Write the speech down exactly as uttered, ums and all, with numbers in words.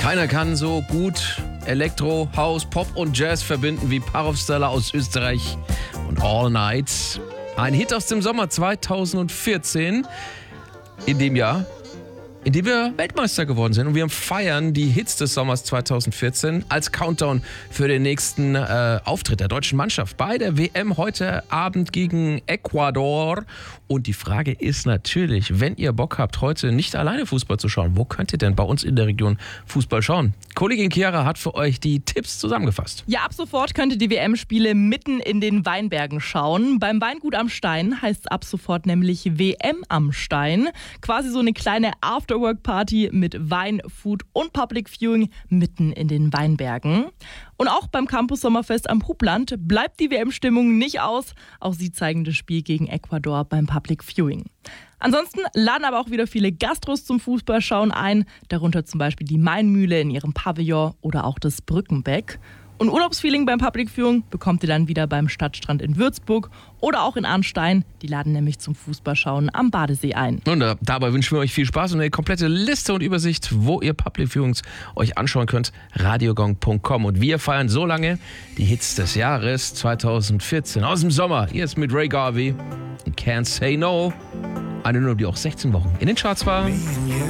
Keiner kann so gut Elektro, House, Pop und Jazz verbinden wie Parovstella aus Österreich und All Night. Ein Hit aus dem Sommer zweitausendvierzehn, in dem Jahr, in dem wir Weltmeister geworden sind. Und wir feiern die Hits des Sommers zweitausendvierzehn als Countdown für den nächsten äh, Auftritt der deutschen Mannschaft bei der W M heute Abend gegen Ecuador. Und die Frage ist natürlich, wenn ihr Bock habt, heute nicht alleine Fußball zu schauen, wo könnt ihr denn bei uns in der Region Fußball schauen? Kollegin Chiara hat für euch die Tipps zusammengefasst. Ja, ab sofort könnt ihr die W M-Spiele mitten in den Weinbergen schauen. Beim Weingut am Stein heißt es ab sofort nämlich W M am Stein. Quasi so eine kleine Afterwork-Party mit Wein, Food und Public Viewing mitten in den Weinbergen. Und auch beim Campus Sommerfest am Hubland bleibt die W M-Stimmung nicht aus. Auch sie zeigen das Spiel gegen Ecuador beim Public Viewing. Ansonsten laden aber auch wieder viele Gastros zum Fußballschauen ein, darunter zum Beispiel die Mainmühle in ihrem Pavillon oder auch das Brückenbeck. Und Urlaubsfeeling beim Public Viewing bekommt ihr dann wieder beim Stadtstrand in Würzburg oder auch in Arnstein. Die laden nämlich zum Fußballschauen am Badesee ein. Und äh, dabei wünschen wir euch viel Spaß und eine komplette Liste und Übersicht, wo ihr Public Viewings euch anschauen könnt, radiogong punkt com. Und wir feiern so lange die Hits des Jahres zweitausendvierzehn aus dem Sommer. Hier ist mit Ray Garvey und Can't Say No. Eine Nummer, die auch sechzehn Wochen in den Charts war.